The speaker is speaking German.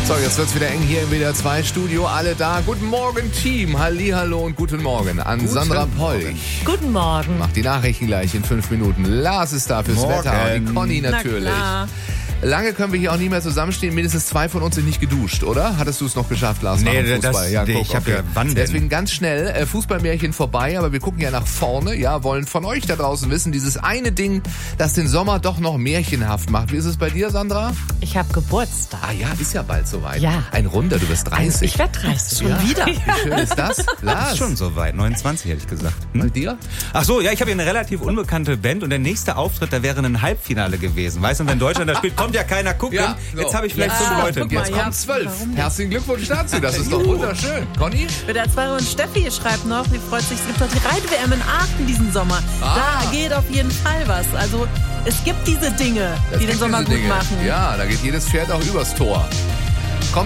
So, jetzt wird's wieder eng hier im WDR 2 Studio. Alle da. Guten Morgen, Team. Hallihallo und guten Morgen an Sandra Polch. Guten Morgen. Macht die Nachrichten gleich in 5 Minuten. Lars ist da fürs Wetter und die Conny natürlich. Lange können wir hier auch nicht mehr zusammenstehen. Mindestens 2 von uns sind nicht geduscht, oder? Hattest du es noch geschafft, Lars? Nee, Fußball? wann denn? Deswegen ganz schnell, Fußballmärchen vorbei, aber wir gucken ja nach vorne. Ja, wollen von euch da draußen wissen, dieses eine Ding, das den Sommer doch noch märchenhaft macht. Wie ist es bei dir, Sandra? Ich habe Geburtstag. Ah ja, ist ja bald soweit. Ja. Ein Runder, du bist 30. Ich werde 30. Ja. Schon wieder. Wie schön ist das? Lars? Ist schon soweit, 29 hätte ich gesagt. Bei dir? Ach so, ja, ich habe hier eine relativ unbekannte Band und der nächste Auftritt, da wäre ein Halbfinale gewesen. Weißt du, wenn Deutschland da spielt, kommt ja keiner gucken. Ja, so. Jetzt habe ich vielleicht 5 Leute. Und jetzt kommen 12. Herzlichen Glückwunsch dazu, das ist doch wunderschön. Conny? WDR 2 und Steffi schreibt noch, sie freut sich, es gibt doch die Reit-WM in Aachen diesen Sommer. Da geht auf jeden Fall was. Also es gibt diese Dinge, die den Sommer gut machen. Ja, da geht jedes Pferd auch übers Tor.